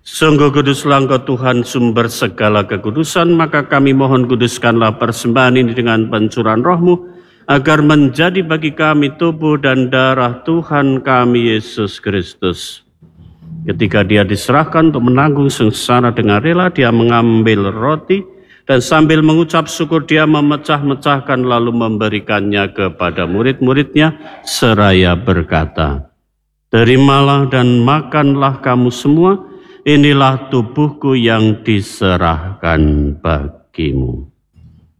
Sungguh kuduslah Engkau Tuhan, sumber segala kekudusan, maka kami mohon kuduskanlah persembahan ini dengan pencurahan Roh-Mu, agar menjadi bagi kami tubuh dan darah Tuhan kami Yesus Kristus. Ketika Dia diserahkan untuk menanggung sengsara dengan rela, Dia mengambil roti, dan sambil mengucap syukur Dia memecah-mecahkan lalu memberikannya kepada murid-muridnya, seraya berkata, "Terimalah dan makanlah kamu semua, inilah tubuhku yang diserahkan bagimu."